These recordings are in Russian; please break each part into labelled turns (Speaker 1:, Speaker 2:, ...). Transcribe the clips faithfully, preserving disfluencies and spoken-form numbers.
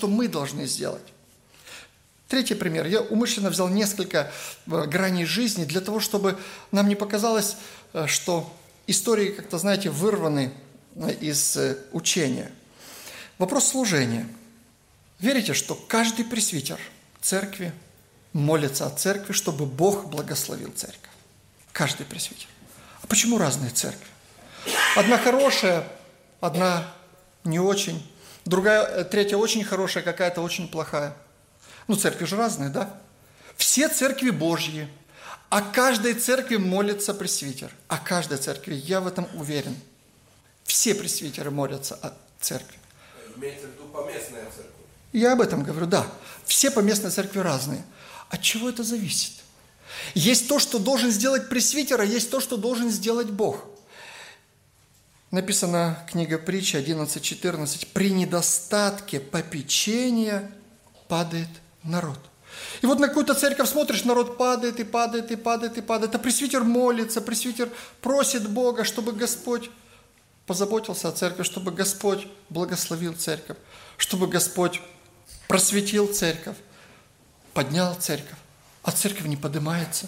Speaker 1: что мы должны сделать. Третий пример. Я умышленно взял несколько граней жизни для того, чтобы нам не показалось, что истории, как-то, знаете, вырваны из учения. Вопрос служения. Верите, что каждый пресвитер церкви молится о церкви, чтобы Бог благословил церковь? Каждый пресвитер. А почему разные церкви? Одна хорошая, одна не очень, другая, третья очень хорошая, какая-то очень плохая. Ну, церкви же разные, да? Все церкви Божьи. О каждой церкви молится пресвитер. О каждой церкви, я в этом уверен. Все пресвитеры молятся о церкви.
Speaker 2: Имеется в виду поместная церковь?
Speaker 1: Я об этом говорю, да. Все поместные церкви разные. От чего это зависит? Есть то, что должен сделать пресвитер, а есть то, что должен сделать Бог. Написано книга Притчи одиннадцать четырнадцать. При недостатке попечения падает народ. И вот на какую-то церковь смотришь, народ падает и падает и падает и падает. А пресвитер молится, пресвитер просит Бога, чтобы Господь позаботился о церкви, чтобы Господь благословил церковь, чтобы Господь просветил церковь, поднял церковь. А церковь не поднимается.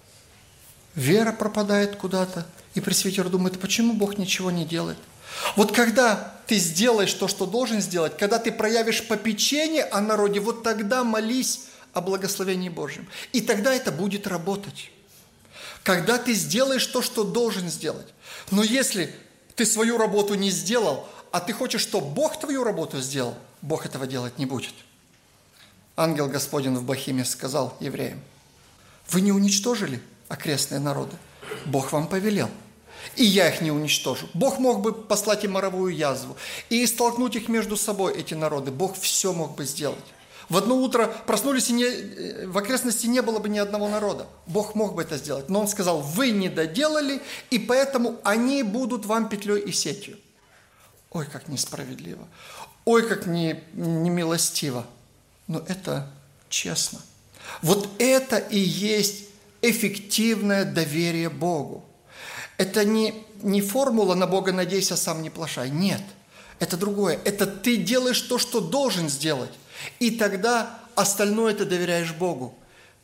Speaker 1: Вера пропадает куда-то. И пресвитер думает, почему Бог ничего не делает? Вот когда ты сделаешь то, что должен сделать, когда ты проявишь попечение о народе, вот тогда молись о благословении Божьем. И тогда это будет работать. Когда ты сделаешь то, что должен сделать. Но если ты свою работу не сделал, а ты хочешь, чтобы Бог твою работу сделал, Бог этого делать не будет. Ангел Господень в Бахиме сказал евреям, вы не уничтожили окрестные народы? Бог вам повелел. И я их не уничтожу. Бог мог бы послать им моровую язву и столкнуть их между собой, эти народы. Бог все мог бы сделать. В одно утро проснулись, и не, в окрестности не было бы ни одного народа. Бог мог бы это сделать. Но Он сказал, вы не доделали, и поэтому они будут вам петлей и сетью. Ой, как несправедливо. Ой, как не, немилостиво. Но это честно. Вот это и есть эффективное доверие Богу. Это не, не формула «на Бога надейся, сам не плашай». Нет, это другое. Это ты делаешь то, что должен сделать. И тогда остальное ты доверяешь Богу.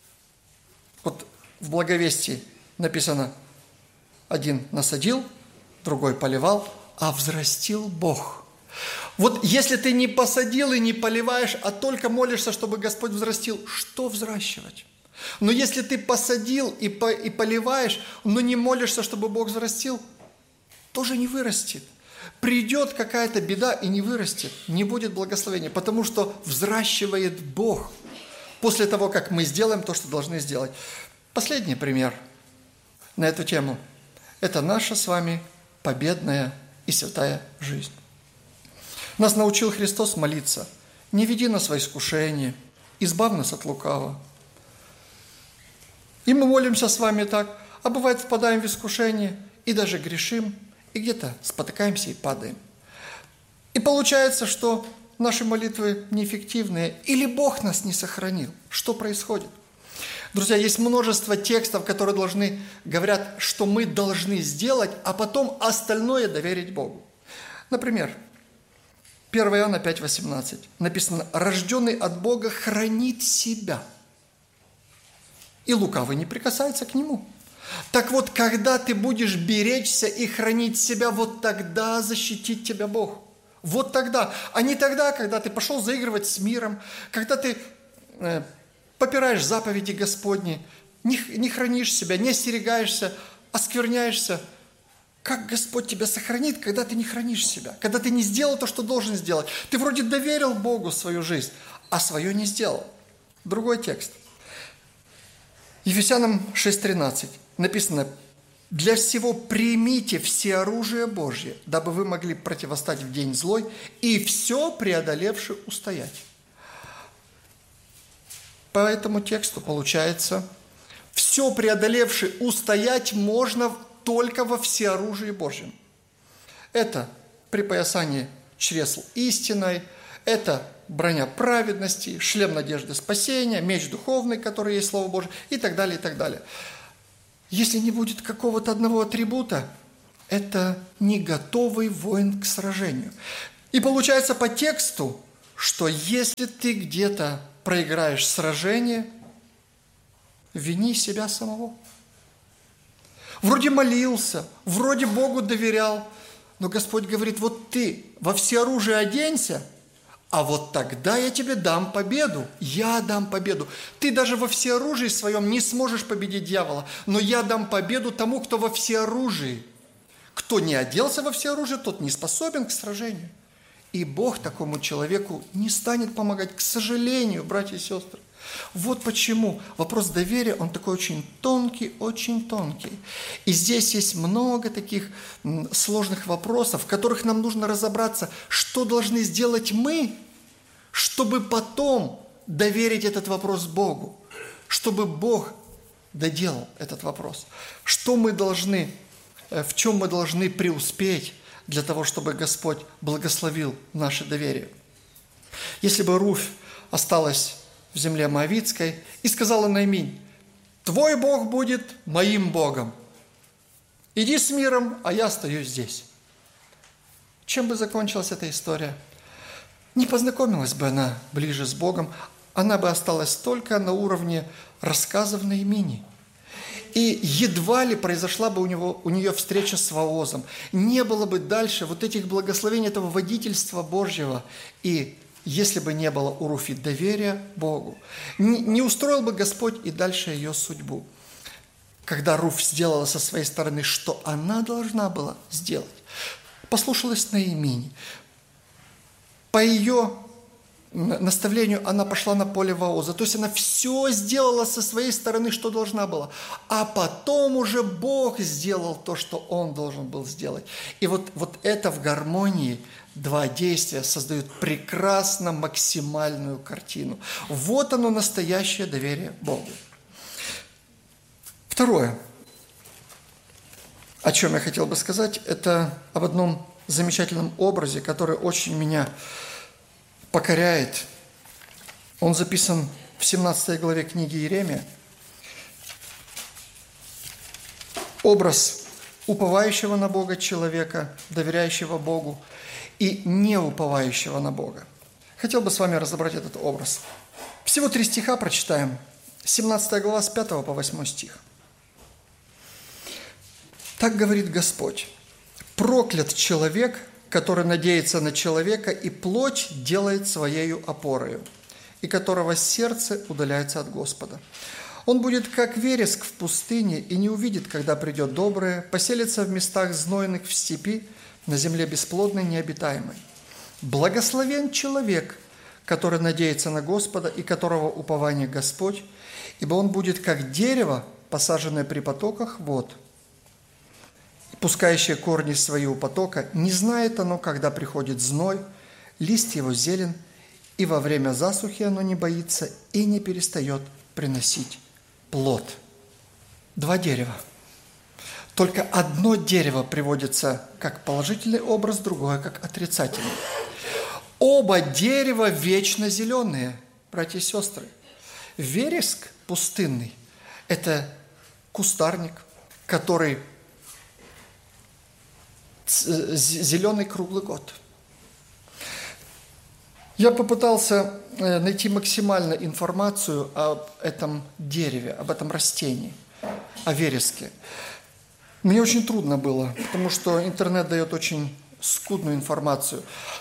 Speaker 1: Вот в Благовестии написано, один насадил, другой поливал, а взрастил Бог. Вот если ты не посадил и не поливаешь, а только молишься, чтобы Господь взрастил, что взращивать? Но если ты посадил и, по, и поливаешь, но не молишься, чтобы Бог взрастил, тоже не вырастет. Придет какая-то беда и не вырастет, не будет благословения, потому что взращивает Бог после того, как мы сделаем то, что должны сделать. Последний пример на эту тему – это наша с вами победная и святая жизнь. Нас научил Христос молиться: «Не веди нас во искушение, избавь нас от лукавого». И мы молимся с вами так, а бывает впадаем в искушение и даже грешим, и где-то спотыкаемся и падаем. И получается, что наши молитвы неэффективные, или Бог нас не сохранил. Что происходит? Друзья, есть множество текстов, которые должны, говорят, что мы должны сделать, а потом остальное доверить Богу. Например, первое Иоанна пять восемнадцать написано: «Рожденный от Бога хранит себя, и лукавый не прикасается к нему». Так вот, когда ты будешь беречься и хранить себя, вот тогда защитит тебя Бог. Вот тогда, а не тогда, когда ты пошел заигрывать с миром, когда ты э, попираешь заповеди Господни, не, не хранишь себя, не остерегаешься, оскверняешься. Как Господь тебя сохранит, когда ты не хранишь себя, когда ты не сделал то, что должен сделать? Ты вроде доверил Богу свою жизнь, а свое не сделал. Другой текст. Ефесянам шесть тринадцать написано: «Для всего примите все оружие Божье, дабы вы могли противостать в день злой и все преодолевши устоять». По этому тексту получается, все преодолевши устоять можно только во всеоружии Божьем. Это припоясание чресл истиной, это броня праведности, шлем надежды спасения, меч духовный, который есть Слово Божие, и так далее, и так далее. Если не будет какого-то одного атрибута, это не готовый воин к сражению. И получается, по тексту что если ты где-то проиграешь сражение, вини себя самого. Вроде молился, вроде Богу доверял, но Господь говорит, вот ты во всеоружие оденься, а вот тогда я тебе дам победу, я дам победу. Ты даже во всеоружии своем не сможешь победить дьявола, но я дам победу тому, кто во всеоружии. Кто не оделся во всеоружие, тот не способен к сражению. И Бог такому человеку не станет помогать, к сожалению, братья и сестры. Вот почему вопрос доверия, он такой очень тонкий, очень тонкий. И здесь есть много таких сложных вопросов, в которых нам нужно разобраться, что должны сделать мы, чтобы потом доверить этот вопрос Богу, чтобы Бог доделал этот вопрос. Что мы должны, в чем мы должны преуспеть для того, чтобы Господь благословил наше доверие. Если бы Руфь осталась в земле Моавитской и сказала Наиминь, твой Бог будет моим Богом. Иди с миром, а я остаюсь здесь. Чем бы закончилась эта история? Не познакомилась бы она ближе с Богом, она бы осталась только на уровне рассказов Наимини. И едва ли произошла бы у, него, у нее встреча с Воозом. Не было бы дальше вот этих благословений, этого водительства Божьего. И если бы не было у Руфи доверия Богу, не, не устроил бы Господь и дальше ее судьбу. Когда Руфь сделала со своей стороны, что она должна была сделать, послушалась Наимини. По ее наставлению она пошла на поле Вооза. То есть она все сделала со своей стороны, что должна была. А потом уже Бог сделал то, что Он должен был сделать. И вот, вот это в гармонии два действия создают прекрасно максимальную картину. Вот оно настоящее доверие Богу. Второе, о чем я хотел бы сказать, это об одном замечательном образе, который очень меня покоряет. Он записан в семнадцатой главе книги Иеремия. Образ уповающего на Бога человека, доверяющего Богу, и не уповающего на Бога. Хотел бы с вами разобрать этот образ. Всего три стиха прочитаем. семнадцатая глава с пятого по восьмой стих. Так говорит Господь. «Проклят человек, который надеется на человека и плоть делает своею опорою, и которого сердце удаляется от Господа. Он будет как вереск в пустыне и не увидит, когда придет доброе, поселится в местах знойных в степи, на земле бесплодной, необитаемой. Благословен человек, который надеется на Господа и которого упование Господь, ибо он будет как дерево, посаженное при потоках вод, пускающее корни свои у потока, не знает оно, когда приходит зной, лист его зелен, и во время засухи оно не боится и не перестает приносить плод». Два дерева. Только одно дерево приводится как положительный образ, другое как отрицательный. Оба дерева вечно зеленые, братья и сестры. Вереск пустынный – это кустарник, который зеленый круглый год. Я попытался найти максимально информацию об этом дереве, об этом растении, о вереске. Мне очень трудно было, потому что интернет дает очень скудную информацию.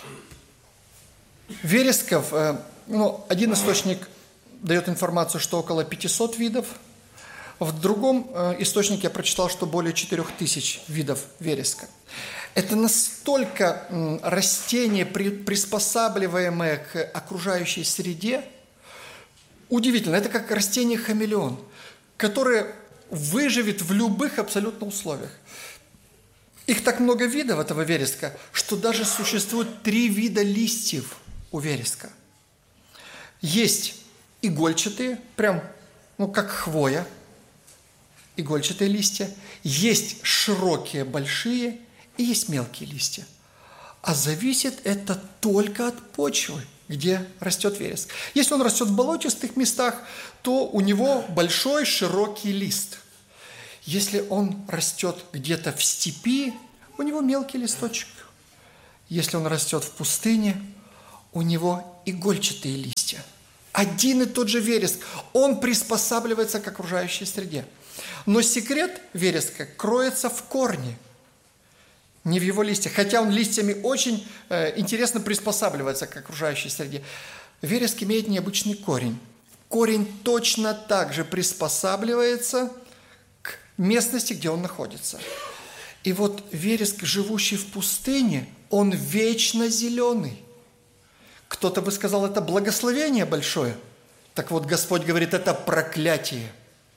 Speaker 1: Вересков, ну, один источник дает информацию, что около пятисот видов, в другом источнике я прочитал, что более четырех тысяч видов вереска. Это настолько растение, приспосабливаемое к окружающей среде, удивительно. Это как растение-хамелеон, которое выживет в любых абсолютно условиях. Их так много видов, этого вереска, что даже существует три вида листьев у вереска. Есть игольчатые, прям, ну, как хвоя, игольчатые листья. Есть широкие, большие, и есть мелкие листья. А зависит это только от почвы, где растет вереск. Если он растет в болотистых местах, то у него большой широкий лист. Если он растет где-то в степи, у него мелкий листочек. Если он растет в пустыне, у него игольчатые листья. Один и тот же вереск, он приспосабливается к окружающей среде. Но секрет вереска кроется в корне, не в его листьях. Хотя он листьями очень э, интересно приспосабливается к окружающей среде. Вереск имеет необычный корень. Корень точно так же приспосабливается к местности, где он находится. И вот вереск, живущий в пустыне, он вечно зеленый. Кто-то бы сказал, это благословение большое. Так вот, Господь говорит, это проклятие.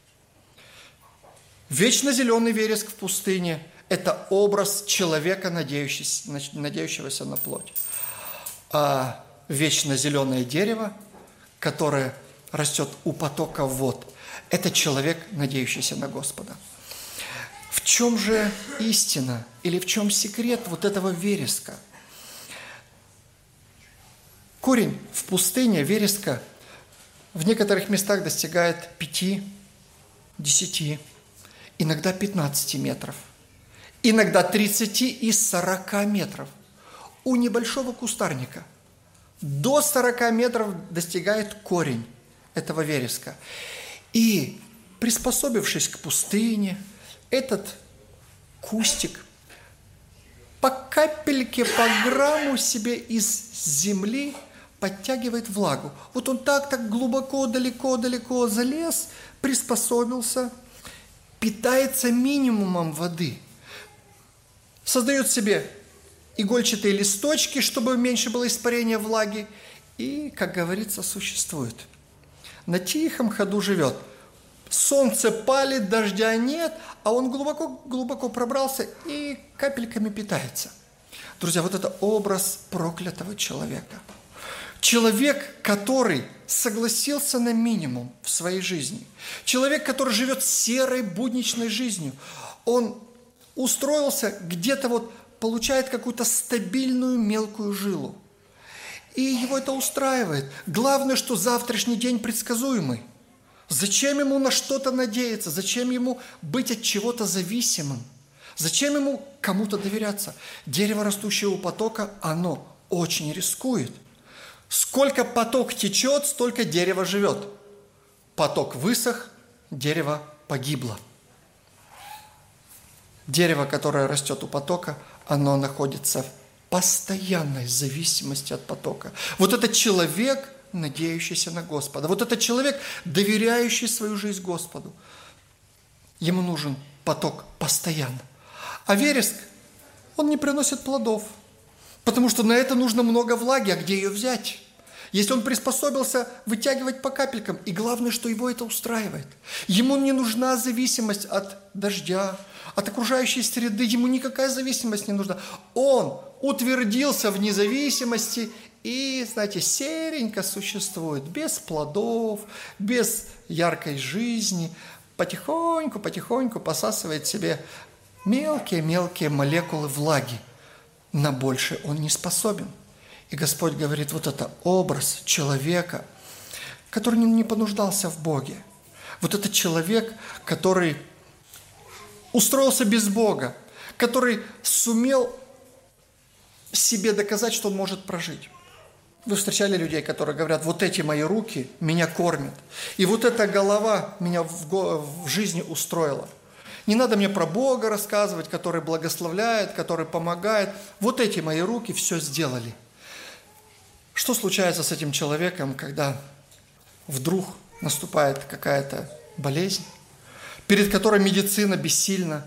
Speaker 1: Вечно зеленый вереск в пустыне – это образ человека, надеющегося на плоть. А вечно зеленое дерево, которое растет у потока вод, это человек, надеющийся на Господа. В чем же истина или в чем секрет вот этого вереска? Корень в пустыне вереска в некоторых местах достигает пяти, десяти, иногда пятнадцати метров, иногда тридцати и сорока метров. У небольшого кустарника до сорока метров достигает корень этого вереска. И приспособившись к пустыне, этот кустик по капельке, по грамму себе из земли подтягивает влагу. Вот он так-так глубоко, далеко-далеко залез, приспособился, питается минимумом воды, создает себе игольчатые листочки, чтобы меньше было испарения влаги, и, как говорится, существует. На тихом ходу живет. Солнце палит, дождя нет, а он глубоко-глубоко пробрался и капельками питается. Друзья, вот это образ проклятого человека. Человек, который согласился на минимум в своей жизни. Человек, который живет серой, будничной жизнью. Он устроился где-то вот, получает какую-то стабильную мелкую жилу. И его это устраивает. Главное, что завтрашний день предсказуемый. Зачем ему на что-то надеяться? Зачем ему быть от чего-то зависимым? Зачем ему кому-то доверяться? Дерево, растущее у потока, оно очень рискует. Сколько поток течет, столько дерево живет. Поток высох, дерево погибло. Дерево, которое растет у потока, оно находится в постоянной зависимости от потока. Вот этот человек, надеющийся на Господа. Вот этот человек, доверяющий свою жизнь Господу. Ему нужен поток постоянно. А вереск, он не приносит плодов, потому что на это нужно много влаги, а где ее взять? Если он приспособился вытягивать по капелькам, и главное, что его это устраивает. Ему не нужна зависимость от дождя, от окружающей среды, ему никакая зависимость не нужна. Он утвердился в независимости и, знаете, серенько существует, без плодов, без яркой жизни, потихоньку, потихоньку посасывает себе мелкие-мелкие молекулы влаги. На больше он не способен. И Господь говорит, вот это образ человека, который не понуждался в Боге. Вот это человек, который устроился без Бога, который сумел себе доказать, что он может прожить. Вы встречали людей, которые говорят, вот эти мои руки меня кормят, и вот эта голова меня в жизни устроила. Не надо мне про Бога рассказывать, который благословляет, который помогает. Вот эти мои руки все сделали. Что случается с этим человеком, когда вдруг наступает какая-то болезнь, перед которой медицина бессильна,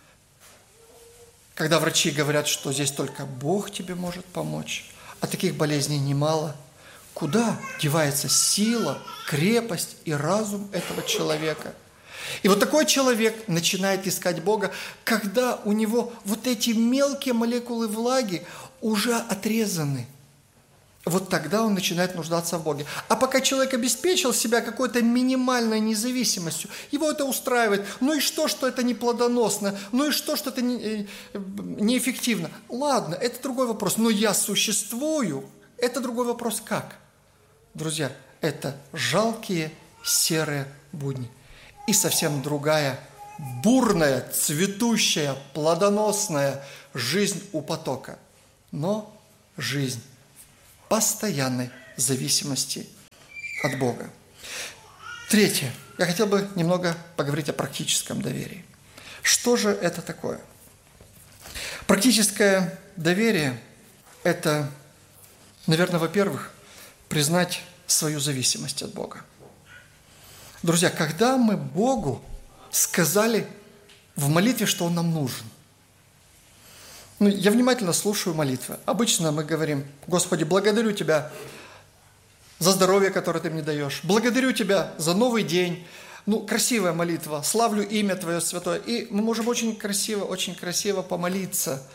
Speaker 1: когда врачи говорят, что здесь только Бог тебе может помочь, а таких болезней немало? Куда девается сила, крепость и разум этого человека? И вот такой человек начинает искать Бога, когда у него вот эти мелкие молекулы влаги уже отрезаны. Вот тогда он начинает нуждаться в Боге. А пока человек обеспечил себя какой-то минимальной независимостью, его это устраивает. Ну и что, что это не плодоносно? Ну и что, что это не, неэффективно? Ладно, это другой вопрос. Но я существую. Это другой вопрос. Как? Друзья, это жалкие серые будни. И совсем другая, бурная, цветущая, плодоносная жизнь у потока. Но жизнь постоянной зависимости от Бога. Третье. Я хотел бы немного поговорить о практическом доверии. Что же это такое? Практическое доверие – это, наверное, во-первых, признать свою зависимость от Бога. Друзья, когда мы Богу сказали в молитве, что Он нам нужен, ну, я внимательно слушаю молитвы. Обычно мы говорим: Господи, благодарю Тебя за здоровье, которое Ты мне даешь. Благодарю Тебя за новый день. Ну, красивая молитва. Славлю имя Твое святое. И мы можем очень красиво, очень красиво помолиться.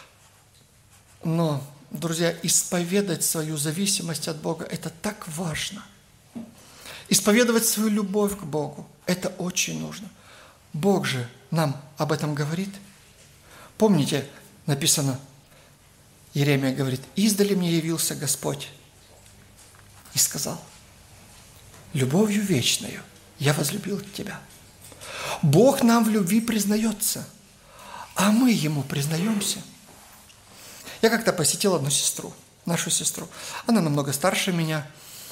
Speaker 1: Но, друзья, исповедать свою зависимость от Бога – это так важно. Исповедовать свою любовь к Богу – это очень нужно. Бог же нам об этом говорит. Помните, написано, Иеремия говорит: «Издали мне явился Господь и сказал: любовью вечною я возлюбил тебя». Бог нам в любви признается, а мы Ему признаемся. Я как-то посетил одну сестру, нашу сестру. Она намного старше меня.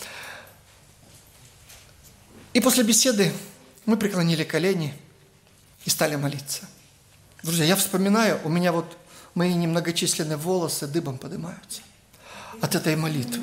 Speaker 1: И после беседы мы преклонили колени и стали молиться. Друзья, я вспоминаю, у меня вот мои немногочисленные волосы дыбом поднимаются от этой молитвы.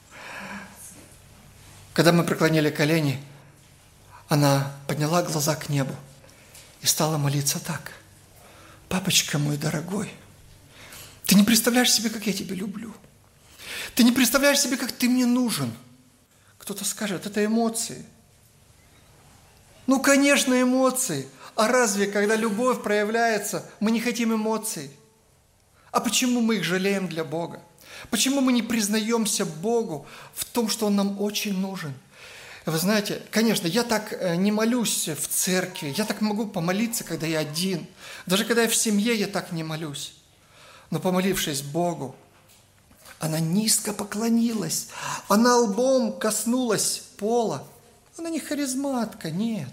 Speaker 1: Когда мы преклонили колени, она подняла глаза к небу и стала молиться так: «Папочка мой дорогой, ты не представляешь себе, как я тебя люблю. Ты не представляешь себе, как ты мне нужен». Кто-то скажет: это эмоции. Ну, конечно, эмоции. А разве, когда любовь проявляется, мы не хотим эмоций? А почему мы их жалеем для Бога? Почему мы не признаемся Богу в том, что Он нам очень нужен? Вы знаете, конечно, я так не молюсь в церкви, я так могу помолиться, когда я один. Даже когда я в семье, я так не молюсь. Но помолившись Богу, она низко поклонилась, она лбом коснулась пола. Она не харизматка, нет.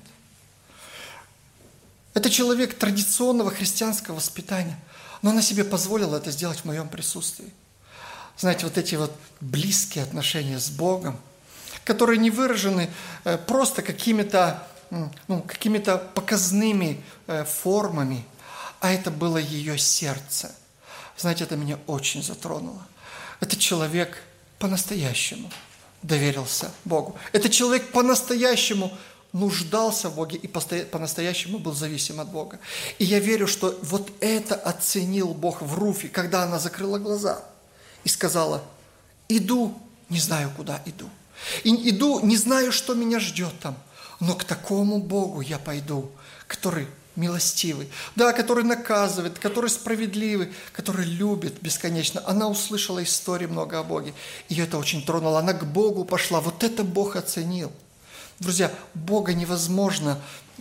Speaker 1: Это человек традиционного христианского воспитания, но она себе позволила это сделать в моем присутствии. Знаете, вот эти вот близкие отношения с Богом, которые не выражены просто какими-то, ну, какими-то показными формами, а это было ее сердце. Знаете, это меня очень затронуло. Этот человек по-настоящему доверился Богу. Этот человек по-настоящему нуждался в Боге и по-настоящему был зависим от Бога. И я верю, что вот это оценил Бог в Руфе, когда она закрыла глаза и сказала: иду, не знаю, куда иду. И иду, не знаю, что меня ждет там, но к такому Богу я пойду, который милостивый, да, который наказывает, который справедливый, который любит бесконечно. Она услышала истории много о Боге. Ее это очень тронуло. Она к Богу пошла. Вот это Бог оценил. Друзья, Бога невозможно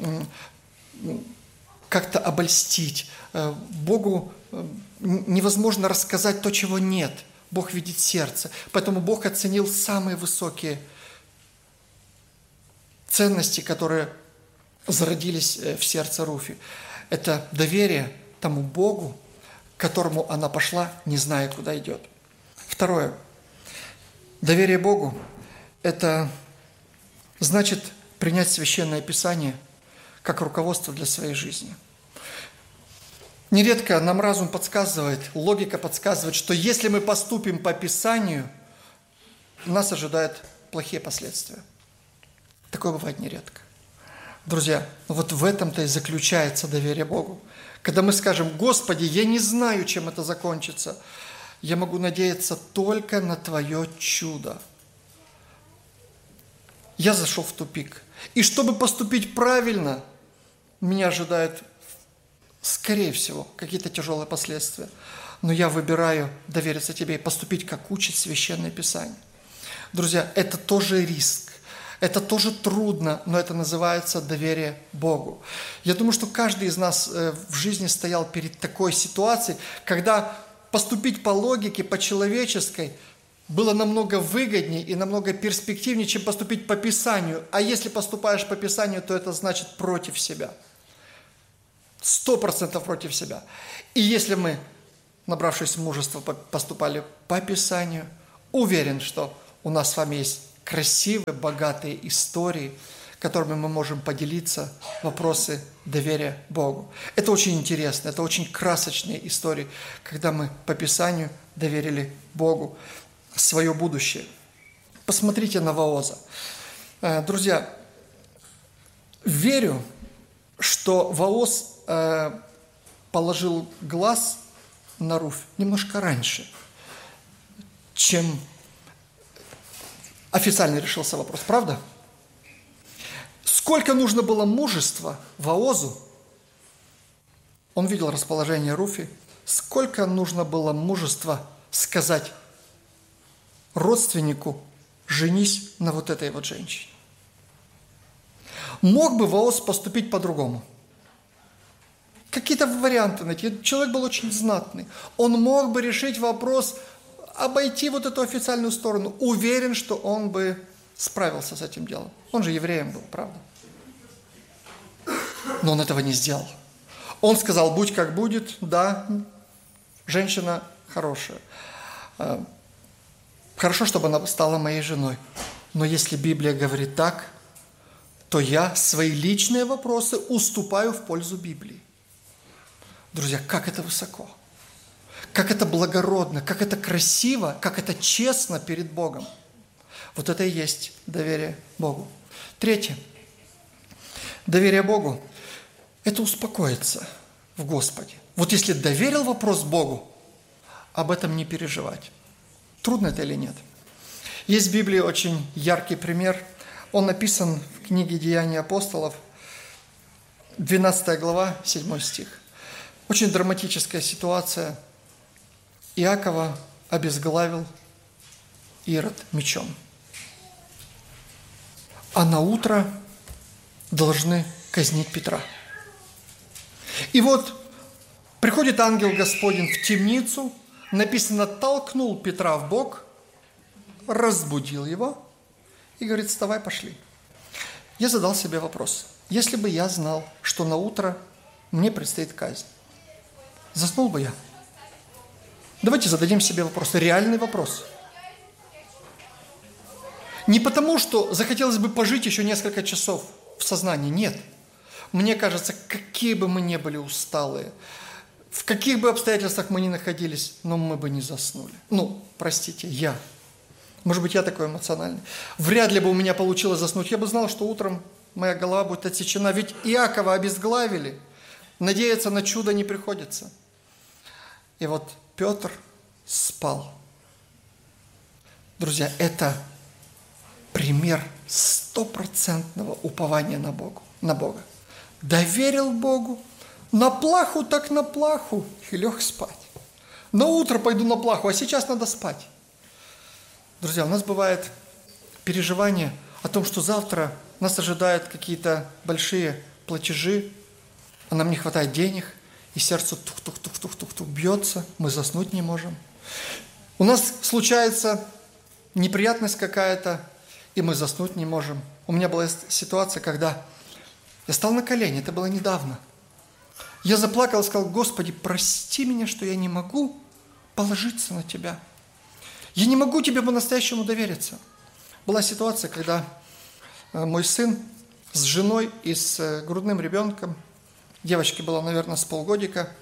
Speaker 1: как-то обольстить. Богу невозможно рассказать то, чего нет. Бог видит сердце. Поэтому Бог оценил самые высокие ценности, которые зародились в сердце Руфи. Это доверие тому Богу, к которому она пошла, не зная, куда идет. Второе. Доверие Богу – это значит принять Священное Писание как руководство для своей жизни. Нередко нам разум подсказывает, логика подсказывает, что если мы поступим по Писанию, нас ожидают плохие последствия. Такое бывает нередко. Друзья, вот в этом-то и заключается доверие Богу. Когда мы скажем: «Господи, я не знаю, чем это закончится, я могу надеяться только на Твое чудо». Я зашел в тупик. И чтобы поступить правильно, меня ожидают, скорее всего, какие-то тяжелые последствия. Но я выбираю довериться Тебе и поступить, как учит Священное Писание. Друзья, это тоже риск. Это тоже трудно, но это называется доверие Богу. Я думаю, что каждый из нас в жизни стоял перед такой ситуацией, когда поступить по логике, по человеческой, было намного выгоднее и намного перспективнее, чем поступить по Писанию. А если поступаешь по Писанию, то это значит против себя. Сто процентов против себя. И если мы, набравшись мужества, поступали по Писанию, Уверен, что у нас с вами есть красивые, богатые истории, которыми мы можем поделиться, вопросы доверия Богу. Это очень интересно, это очень красочные истории, когда мы по Писанию доверили Богу свое будущее. Посмотрите на Вооза. Друзья, верю, что Вооз положил глаз на Руфь немножко раньше, чем официально решился вопрос. Правда? Сколько нужно было мужества Воозу, он видел расположение Руфи, сколько нужно было мужества сказать родственнику: женись на вот этой вот женщине. Мог бы Вооз поступить по-другому? Какие-то варианты найти. Человек был очень знатный. Он мог бы решить вопрос, обойти вот эту официальную сторону. Уверен, что он бы справился с этим делом. Он же евреем был, правда? Но он этого не сделал. Он сказал: будь как будет, да, женщина хорошая. Хорошо, чтобы она стала моей женой. Но если Библия говорит так, то я свои личные вопросы уступаю в пользу Библии. Друзья, как это высоко, как это благородно, как это красиво, как это честно перед Богом. Вот это и есть доверие Богу. Третье. Доверие Богу – это успокоиться в Господе. Вот если доверил вопрос Богу, об этом не переживать. Трудно это или нет? Есть в Библии очень яркий пример. Он написан в книге «Деяния апостолов», двенадцатая глава, седьмой стих. Очень драматическая ситуация. Иакова обезглавил Ирод мечом. А на утро должны казнить Петра. И вот приходит ангел Господень в темницу, написано, толкнул Петра в бок, разбудил его и говорит: вставай, пошли. Я задал себе вопрос: если бы я знал, что на утро мне предстоит казнь, заснул бы я? Давайте зададим себе вопрос, реальный вопрос. Не потому, что захотелось бы пожить еще несколько часов в сознании, нет. Мне кажется, какие бы мы ни были усталые, в каких бы обстоятельствах мы ни находились, но мы бы не заснули. Ну, простите, я. Может быть, я такой эмоциональный. Вряд ли бы у меня получилось заснуть. Я бы знал, что утром моя голова будет отсечена. Ведь Иакова обезглавили. Надеяться на чудо не приходится. И вот Петр спал. Друзья, это пример стопроцентного упования на Бога. На Бога. Доверил Богу, на плаху так на плаху, и лег спать. На утро пойду на плаху, а сейчас надо спать. Друзья, у нас бывает переживание о том, что завтра нас ожидают какие-то большие платежи, а нам не хватает денег, и сердце тух-тух-тух-тух-тух бьется, мы заснуть не можем. У нас случается неприятность какая-то, и мы заснуть не можем. У меня была ситуация, когда я стал на колени, это было недавно. Я заплакал и сказал: Господи, прости меня, что я не могу положиться на Тебя. Я не могу Тебе по-настоящему довериться. Была ситуация, когда мой сын с женой и с грудным ребенком, девочке было, наверное, с полгодика,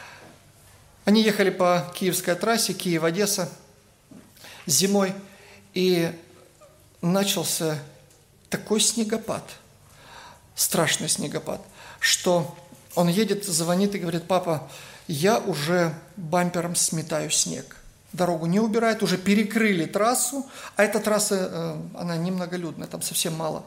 Speaker 1: они ехали по Киевской трассе, Киев-Одесса, зимой, и начался такой снегопад, страшный снегопад, что он едет, звонит и говорит: папа, я уже бампером сметаю снег. Дорогу не убирает, уже перекрыли трассу, а эта трасса, она немноголюдная, там совсем мало.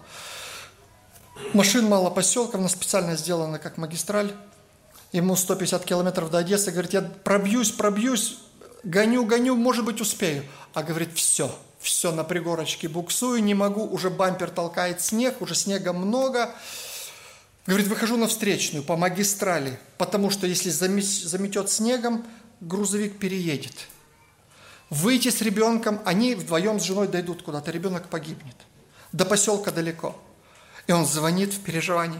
Speaker 1: Машин мало, поселков, она специально сделана как магистраль. Ему сто пятьдесят километров до Одессы, говорит: я пробьюсь, пробьюсь, гоню, гоню, может быть, успею. А говорит: все, все, на пригорочке буксую, не могу, уже бампер толкает снег, уже снега много. Говорит: выхожу на встречную по магистрали, потому что если заметет снегом, грузовик переедет. Выйти с ребенком, они вдвоем с женой дойдут куда-то, ребенок погибнет. До поселка далеко. И он звонит в переживании.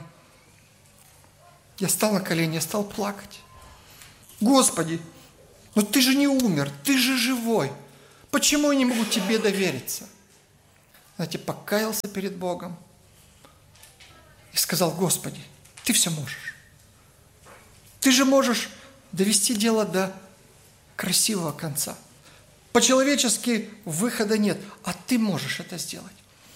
Speaker 1: Я стал на колени, я стал плакать. Господи, ну ты же не умер, ты же живой. Почему я не могу тебе довериться? Знаете, покаялся перед Богом и сказал: Господи, Ты все можешь. Ты же можешь довести дело до красивого конца. По-человечески выхода нет, а Ты можешь это сделать.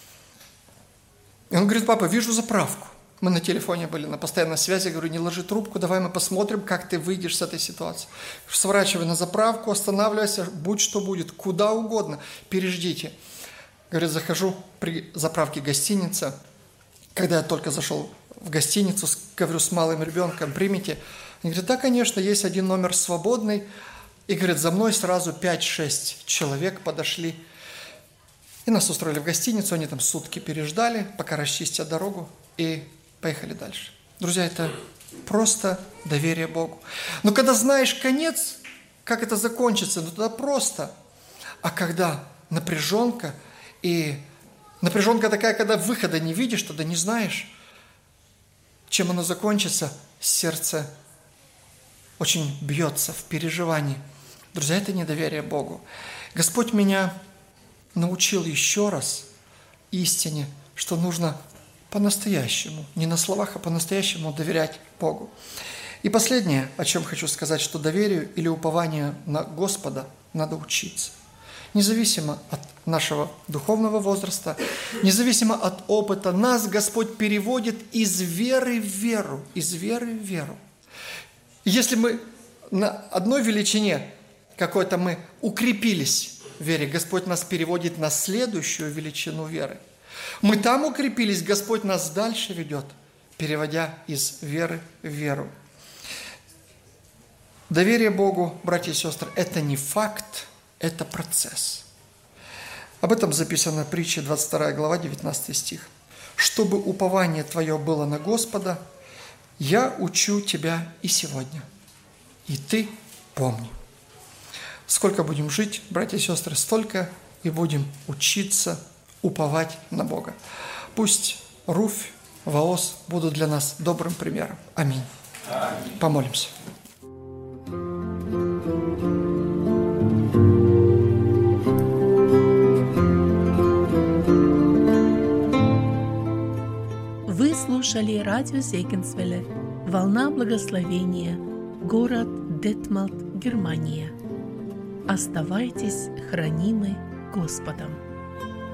Speaker 1: И он говорит: папа, вижу заправку. Мы на телефоне были, на постоянной связи. Я говорю: не ложи трубку, давай мы посмотрим, как ты выйдешь с этой ситуации. Сворачивай на заправку, останавливайся, будь что будет, куда угодно, переждите. Говорит, захожу при заправке гостиницы. Когда я только зашел в гостиницу, говорю с малым ребенком: примите. Он говорит: да, конечно, есть один номер свободный. И говорит, за мной сразу пять-шесть человек подошли. И нас устроили в гостиницу, они там сутки переждали, пока расчистят дорогу, и поехали дальше. Друзья, это просто доверие Богу. Но когда знаешь конец, как это закончится, ну тогда просто. А когда напряженка, и напряженка такая, когда выхода не видишь, тогда не знаешь, чем оно закончится, сердце очень бьется в переживании. Друзья, это недоверие Богу. Господь меня научил еще раз истине, что нужно по-настоящему, не на словах, а по-настоящему доверять Богу. И последнее, о чем хочу сказать, что доверию или упованию на Господа надо учиться. Независимо от нашего духовного возраста, независимо от опыта, нас Господь переводит из веры в веру, из веры в веру. Если мы на одной величине какой-то мы укрепились в вере, Господь нас переводит на следующую величину веры. Мы там укрепились, Господь нас дальше ведет, переводя из веры в веру. Доверие Богу, братья и сестры, это не факт, это процесс. Об этом записано в притче двадцать вторая глава, девятнадцатый стих. «Чтобы упование твое было на Господа, я учу тебя и сегодня, и ты помни». Сколько будем жить, братья и сестры, столько и будем учиться уповать на Бога. Пусть Руфь, Ваос будут для нас добрым примером. Аминь. Аминь. Помолимся.
Speaker 3: Вы слушали радио Зегенсвелле «Волна благословения», город Детмалт, Германия. Оставайтесь хранимы Господом.